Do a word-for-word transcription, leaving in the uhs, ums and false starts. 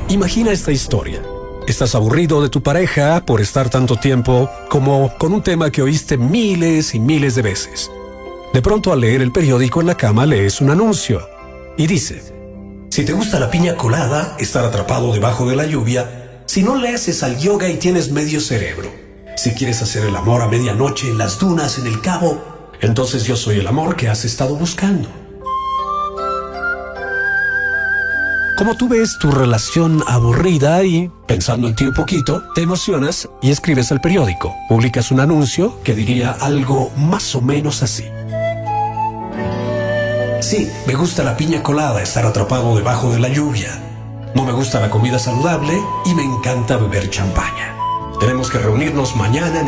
Imagina esta historia. Estás aburrido de tu pareja por estar tanto tiempo como con un tema que oíste miles y miles de veces. De pronto, al leer el periódico en la cama, lees un anuncio y dice: si te gusta la piña colada, estar atrapado debajo de la lluvia, si no le haces al yoga y tienes medio cerebro, si quieres hacer el amor a medianoche en las dunas en el Cabo, entonces yo soy el amor que has estado buscando. Como tú ves tu relación aburrida y, pensando en ti un poquito, te emocionas y escribes al periódico. Publicas un anuncio que diría algo más o menos así: sí, me gusta la piña colada, estar atrapado debajo de la lluvia. No me gusta la comida saludable y me encanta beber champaña. Tenemos que reunirnos mañana en